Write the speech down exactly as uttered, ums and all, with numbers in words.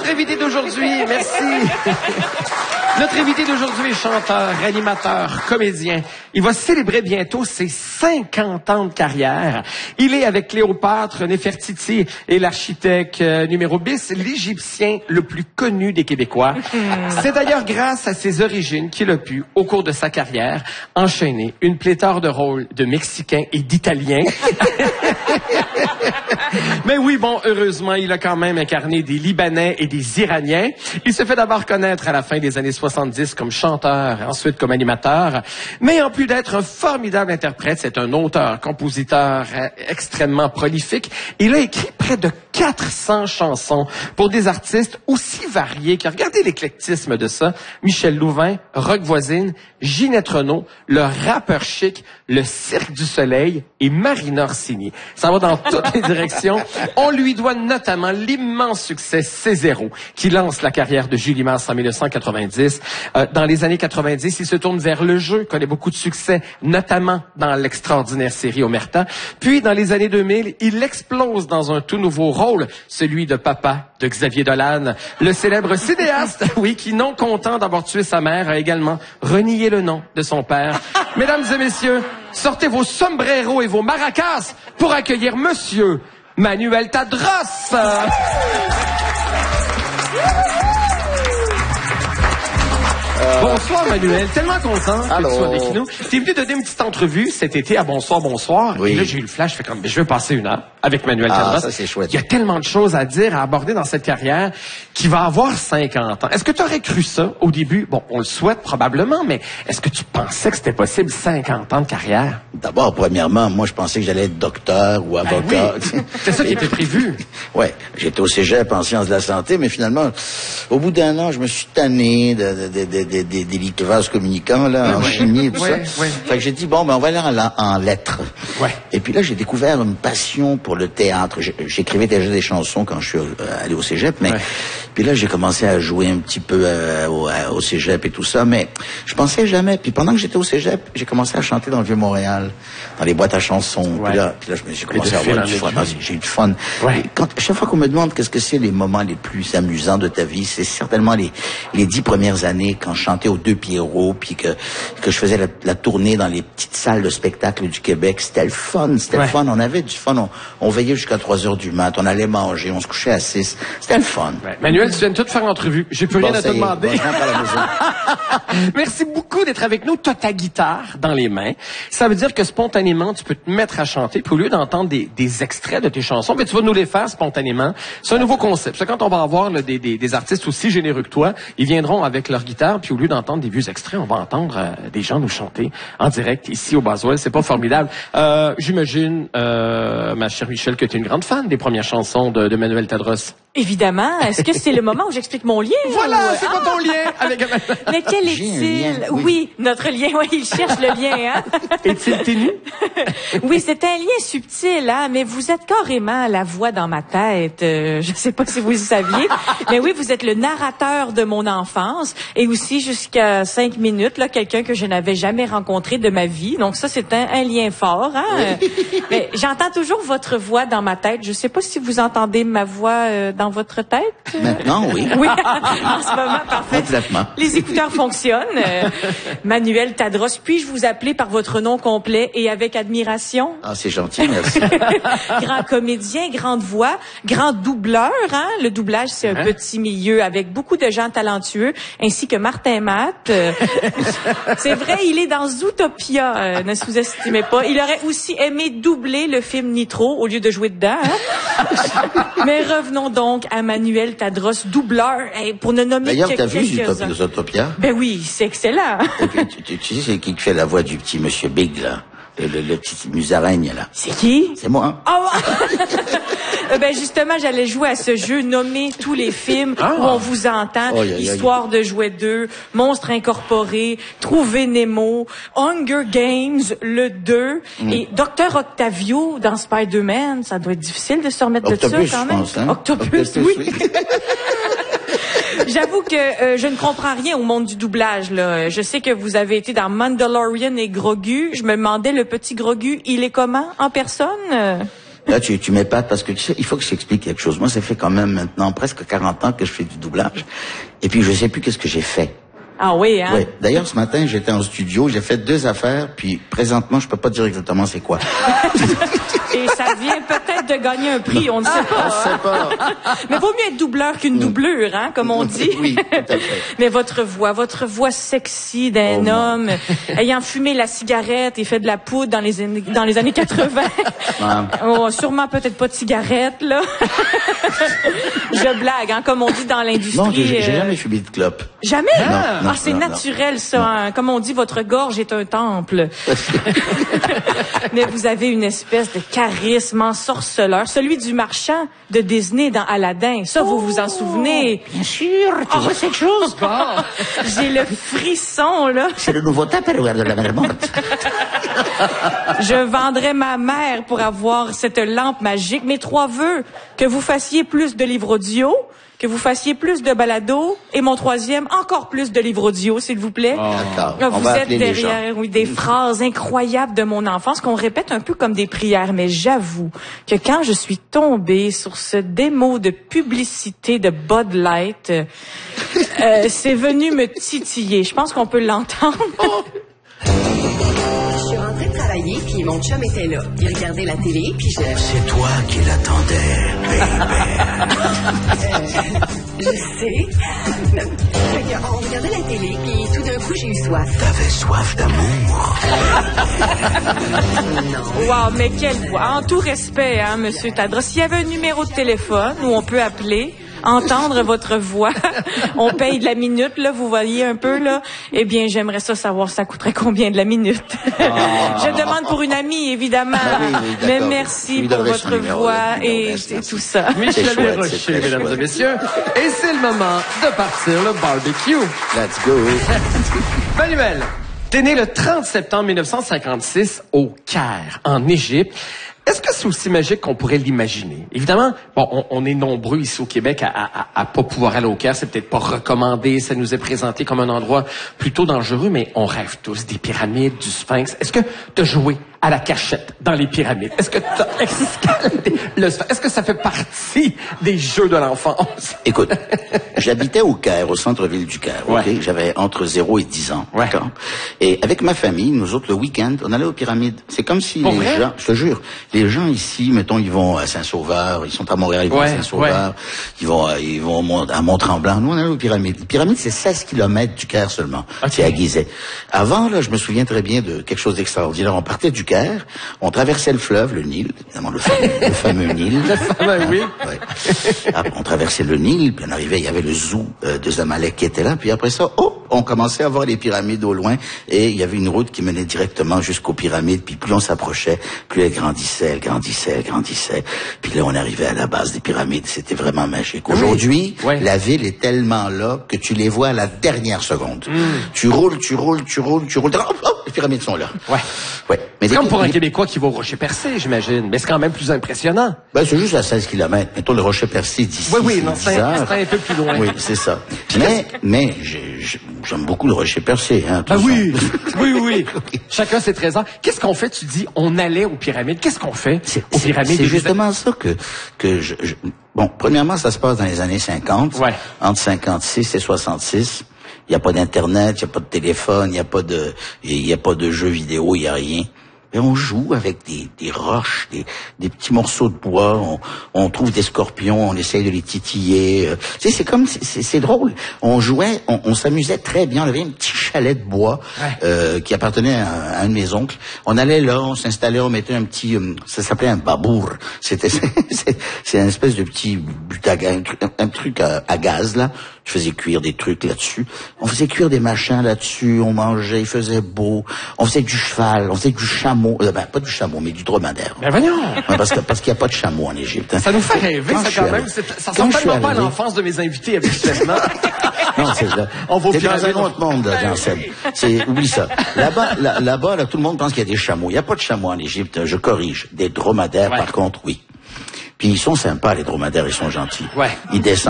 Notre invité d'aujourd'hui, merci. Notre invité d'aujourd'hui est chanteur, animateur, comédien. Il va célébrer bientôt ses cinquante ans de carrière. Il est avec Cléopâtre, Néfertiti et l'architecte euh, numéro bis, l'Égyptien le plus connu des Québécois. C'est d'ailleurs grâce à ses origines qu'il a pu, au cours de sa carrière, enchaîner une pléthore de rôles de Mexicains et d'Italiens. Mais oui, bon, heureusement, il a quand même incarné des Libanais et des Iraniens. Il se fait d'abord connaître à la fin des années soixante-dix comme chanteur, ensuite comme animateur. Mais en plus d'être un formidable interprète, c'est un auteur, compositeur euh, extrêmement prolifique. Il a écrit près de quatre cents chansons pour des artistes aussi variés que, regardez l'éclectisme de ça, Michel Louvain, Roch Voisine, Ginette Renault, le rappeur chic, le Cirque du Soleil et Marina Orsini. Ça va dans toutes les directions. On lui doit notamment l'immense succès C zéro, qui lance la carrière de Julie Masse en mille neuf cent quatre-vingt-dix. Euh, dans les années quatre-vingt-dix, il se tourne vers le jeu, connaît beaucoup de succès, notamment dans l'extraordinaire série Omerta. Puis, dans les années deux mille, il explose dans un tout nouveau rôle, celui de papa de Xavier Dolan. Le célèbre cinéaste, oui, qui, non content d'avoir tué sa mère, a également renié le nom de son père. Mesdames et messieurs, sortez vos sombreros et vos maracas pour accueillir Monsieur Manuel Tadros. Euh... Bonsoir Manuel, tellement content que Allô. tu sois avec nous. T'es venu donner une petite entrevue cet été à Bonsoir, Bonsoir. Oui. Et là, j'ai eu le flash, je fais comme, je veux passer une heure avec Manuel Ah, Tadros. ça c'est chouette. Il y a tellement de choses à dire, à aborder dans cette carrière qui va avoir cinquante ans. Est-ce que tu aurais cru ça au début? Bon, on le souhaite probablement, mais est-ce que tu pensais que c'était possible cinquante ans de carrière? D'abord, premièrement, moi je pensais que j'allais être docteur ou avocat. Ben oui. C'est ça qui était prévu. Ouais, j'étais au cégep en sciences de la santé, mais finalement, au bout d'un an, je me suis tanné de, de, de, de, de, des vases communicants, là, en ouais. chimie et tout ouais, ça. Ouais. Fait que j'ai dit, bon, ben, on va aller en, en lettres. Ouais. Et puis là, j'ai découvert une passion pour le théâtre. J'écrivais déjà des chansons quand je suis allé au cégep, mais ouais. puis là, j'ai commencé à jouer un petit peu euh, au, au cégep et tout ça, mais je pensais jamais. Puis pendant que j'étais au cégep, j'ai commencé à chanter dans le Vieux-Montréal, dans les boîtes à chansons. Ouais. Puis là, puis là, j'ai commencé à avoir du fun. Ah, j'ai eu du fun. Ouais. Et quand, chaque fois qu'on me demande qu'est-ce que c'est les moments les plus amusants de ta vie, c'est certainement les, les dix premières années quand je chantais aux Deux Pierrots, puis que, que je faisais la, la tournée dans les petites salles de spectacle du Québec. C'était le fun, c'était ouais. le fun. On avait du fun. On, on veillait jusqu'à trois heures du mat. On allait manger, on se couchait à six. C'était le fun. Ouais. Manuel, tu viens de tout faire l'entrevue. J'ai plus Bon, rien à te ça y est. demander. Bon, je rentre à la maison. Merci beaucoup d'être avec nous. Tu as ta guitare dans les mains. Ça veut dire que spontanément, tu peux te mettre à chanter. Puis au lieu d'entendre des, des extraits de tes chansons, ben, tu vas nous les faire spontanément. C'est un nouveau concept. C'est quand on va avoir là, des, des, des artistes aussi généreux que toi, ils viendront avec leur guitare. Puis au lieu d'entendre des vieux extraits, on va entendre euh, des gens nous chanter en direct ici au Boswell. C'est pas formidable. Euh, j'imagine, euh, ma chère Michel, que tu es une grande fan des premières chansons de, de Manuel Tadros. Évidemment. Est-ce que c'est le moment où j'explique mon lien? Voilà, ou... c'est pas ton lien avec Manuel. Mais quel J'ai un est-il? lien, oui. Oui, notre lien. Oui, il cherche le lien, hein? Est-il ténu? Oui, c'est un lien subtil, hein? Mais vous êtes carrément la voix dans ma tête. Euh, je sais pas si vous le saviez. Mais oui, vous êtes le narrateur de mon enfance et aussi jusqu'à cinq minutes, là, quelqu'un que je n'avais jamais rencontré de ma vie. Donc ça, c'est un, un lien fort, hein? Mais j'entends toujours votre voix dans ma tête. Je sais pas si vous entendez ma voix euh, dans votre tête. Maintenant, oui. Oui, en ce moment, parfait. Complètement. Les écouteurs fonctionnent. Euh, Manuel Tadros, puis-je vous appeler par votre nom complet et avec admiration? Ah, c'est gentil, merci. Grand comédien, grande voix, grand doubleur. Hein? Le doublage, c'est un Hein? petit milieu avec beaucoup de gens talentueux, ainsi que Martin Matt. Euh, c'est vrai, il est dans Zootopia, euh, ne sous-estimez pas. Il aurait aussi aimé doubler le film Nitro au lieu de jouer dedans. Hein? Mais revenons donc à Manuel Tadros, doubleur, hey, pour ne nommer D'ailleurs, que t'as vu quelques-uns. Zootopia? Ben oui, c'est excellent. Et puis, tu, tu, tu sais, c'est qui qui fait la voix du petit monsieur Big, là? Le, le, le petit musaraigne, là. C'est qui? C'est moi, hein? Oh! Ben justement, j'allais jouer à ce jeu, nommer tous les films Ah. où on vous entend. Oh, y a, y a, Histoire de jouer deux, Monstres incorporés, Trouver Nemo, Hunger Games, le deux, Mm. et Docteur Octavio dans Spider-Man. Ça doit être difficile de se remettre Octopus, de ça quand je même. pense, hein? Octopus, Octopus, oui. oui. J'avoue que euh, je ne comprends rien au monde du doublage. Là. Je sais que vous avez été dans Mandalorian et Grogu. Je me demandais, le petit Grogu, il est comment en personne? Là, tu, tu m'épates parce que tu sais, il faut que je t'explique quelque chose. Moi, ça fait quand même maintenant presque quarante ans que je fais du doublage. Et puis, je sais plus qu'est-ce que j'ai fait. Ah oui, hein? Oui. D'ailleurs, ce matin, j'étais en studio, j'ai fait deux affaires, puis présentement, je peux pas dire exactement c'est quoi. Et ça vient peut-être de gagner un prix, on ne sait pas. On sait pas. Mais vaut mieux être doubleur qu'une doublure, hein, comme on dit. Oui, tout à fait. Mais votre voix, votre voix sexy d'un Oh, homme, ayant fumé la cigarette et fait de la poudre dans les années, dans les années quatre-vingts. Ah. Oh, sûrement peut-être pas de cigarette, là. Je blague, hein, comme on dit dans l'industrie. Non, j'ai j'ai euh, jamais fumé de clope. Jamais? Non, Ah, non, c'est non, naturel, ça. Hein. Comme on dit, votre gorge est un temple. Mais vous avez une espèce de charisme ensorceleur, celui du marchand de Disney dans Aladdin. Ça, vous vous en souvenez? Bien sûr, tu vois cette chose. J'ai le frisson, là. C'est le nouveau Tupperware de la mer morte. Je vendrais ma mère pour avoir cette lampe magique. Mes trois vœux, que vous fassiez plus de livres audio, que vous fassiez plus de balado, et mon troisième, encore plus de livres audio, s'il vous plaît. D'accord. Là, On vous va êtes appeler les gens. derrière oui, des phrases incroyables de mon enfance qu'on répète un peu comme des prières, mais j'avoue que quand je suis tombée sur ce démo de publicité de Bud Light, euh, euh, c'est venu me titiller. Je pense qu'on peut l'entendre. Je suis rentrée travailler, puis mon chum était là. Il regardait la télé, puis je... C'est toi qui l'attendais, baby. Je sais. Fait que on regardait la télé, puis tout d'un coup, j'ai eu soif. T'avais soif d'amour. Wow, mais quelle voix. En tout respect, hein, Monsieur Tadros. S'il y avait un numéro de téléphone où on peut appeler, entendre votre voix, on paye de la minute, là, vous voyez un peu, là. Eh bien, j'aimerais ça savoir ça coûterait combien de la minute. Je demande pour une amie, évidemment. Ah oui, oui, mais d'accord. merci Tu pour donnerais votre son numéro, voix le numéro, et merci, c'est merci. tout ça. Michel C'est chouette, Desrochers, c'est très mesdames chouette. et messieurs. Et c'est le moment de partir le barbecue. Let's go. Manuel, t'es né le trente septembre mille neuf cent cinquante-six au Caire, en Égypte. Est-ce que c'est aussi magique qu'on pourrait l'imaginer? Évidemment, bon, on, on est nombreux ici au Québec à, à, à pas pouvoir aller au Caire. C'est peut-être pas recommandé. Ça nous est présenté comme un endroit plutôt dangereux, mais on rêve tous des pyramides, du Sphinx. Est-ce que t'as joué à la cachette dans les pyramides? Est-ce que t'as escaladé le Sphinx? Est-ce que ça fait partie des jeux de l'enfance? Écoute, j'habitais au Caire, au centre-ville du Caire. Ouais. ok? J'avais entre zéro et dix ans. Ouais. D'accord? Et avec ma famille, nous autres, le week-end, on allait aux pyramides. C'est comme si Pour les vrai? gens, je te jure, les gens ici, mettons, ils vont à Saint-Sauveur, ils sont à Montréal, ils vont Ouais, à Saint-Sauveur, ils vont, à- ils vont au Mont- à Mont-Tremblant. Nous, on allait aux pyramides. Les pyramides, c'est seize kilomètres du Caire seulement. Ok. C'est à Gizeh. Avant, là, je me souviens très bien de quelque chose d'extraordinaire. On partait du Caire, on traversait le fleuve, le Nil, évidemment, le fameux, le fameux Nil. Ben oui. Ouais. Après, on traversait le Nil, puis on arrivait, il y avait le zoo euh, de Zamalek qui était là, puis après ça, oh, on commençait à voir les pyramides au loin, et il y avait une route qui menait directement jusqu'aux pyramides, puis plus on s'approchait, plus elle grandissait, elle grandissait, elle grandissait, puis là on arrivait à la base des pyramides, c'était vraiment magique. Aujourd'hui, Ouais. la ville est tellement là que tu les vois à la dernière seconde. Tu roules, tu roules, tu roules, tu roules, hop, hop, les pyramides sont là. Ouais. Ouais. Mais C'est les- comme pour un les- Québécois qui va au Rocher Percé, j'imagine. Mais c'est quand même plus impressionnant. Ben, c'est juste à seize kilomètres. Mettons le Rocher Percé d'ici. Oui, oui, c'est non, dix c'est un- heures. c'est un peu plus loin. Oui, c'est ça. Mais, mais, j'ai- j'ai- j'aime beaucoup le Rocher Percé, hein. Ah tout oui, ça. oui, oui. Chacun ses trésors. Qu'est-ce qu'on fait? Tu dis, on allait aux pyramides. Qu'est-ce qu'on fait C'est, aux c'est- pyramides? c'est des- justement ça que, que je, je- bon, premièrement, ça se passe dans les années cinquante. Ouais. Entre cinquante-six et soixante-six. Il n'y a pas d'Internet, il n'y a pas de téléphone, il n'y a pas de, il y a pas de jeux vidéo, il n'y a rien. Et on joue avec des, des roches, des, des petits morceaux de bois, on, on trouve des scorpions, on essaye de les titiller. euh. Tu sais, c'est comme, c'est, c'est, c'est drôle. On jouait, on, on s'amusait très bien. On avait un petit chalet de bois Ouais. euh, qui appartenait à, à un de mes oncles. On allait là, on s'installait, on mettait un petit, euh, ça s'appelait un babour. C'était, c'est, c'est une espèce de petit but à gaz, un truc, un, un truc à, à gaz là. Je faisais cuire des trucs là-dessus. On faisait cuire des machins là-dessus. On mangeait, il faisait beau. On faisait du cheval, on faisait du chameau. Euh, ben, pas du chameau, mais du dromadaire. Ben voyons. Ouais, parce que parce qu'il n'y a pas de chameau en Égypte. hein. Ça nous fait rêver, Quand ça, je suis quand même. arrivé- C'est- Ça quand ressemble je suis tellement pas à arrivé- l'enfance de mes invités, habituellement. Non, c'est là. On va aux T'es dans un pyramides. autre monde, là, Ben Janssen. oui. C'est, oublie ça. Là-bas, là, là-bas, là, tout le monde pense qu'il y a des chameaux. Il n'y a pas de chameaux en Égypte. Je corrige. Des dromadaires, Ouais. par contre, oui. Puis ils sont sympas, les dromadaires, ils sont gentils. Ouais. Ils descendent